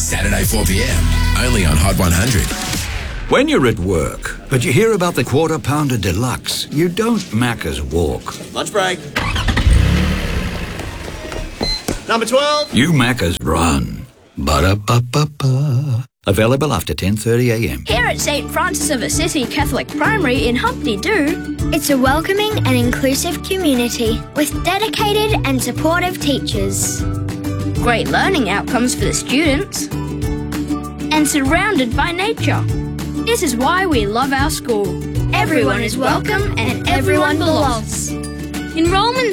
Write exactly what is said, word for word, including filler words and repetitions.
Saturday four p.m. only on Hot one hundred. When you're at work, but you hear about the Quarter Pounder Deluxe, you don't Macca's walk. Lunch break. Number twelve. You Macca's run. Ba-da-ba-ba-ba. Available after ten thirty a m. Here at Saint Francis of Assisi Catholic Primary in Humpty Doo, it's a welcoming and inclusive community with dedicated and supportive teachers. Great learning outcomes for the students, and surrounded by nature. This is why we love our school. Everyone is welcome and everyone belongs. Enrollment